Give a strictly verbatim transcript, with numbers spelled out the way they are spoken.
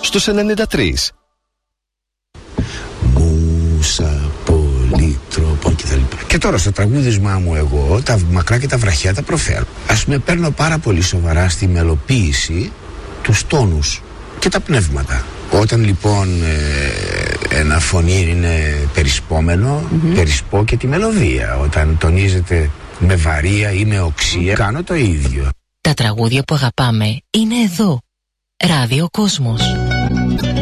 στους ενενήντα τρία. Μούσα, πολύτροπο κτλ. Και τώρα στο τραγούδισμά μου εγώ τα μακρά και τα βραχιά τα προφέρω. Ας πούμε, παίρνω πάρα πολύ σοβαρά στη μελοποίηση τους τόνους και τα πνεύματα. Όταν λοιπόν ε, ένα φωνή είναι περισπόμενο, mm-hmm. περισπώ και τη μελωδία. Όταν τονίζεται με βαρία ή με οξία, κάνω το ίδιο. Τα τραγούδια που αγαπάμε είναι εδώ. Ράδιο Κόσμος.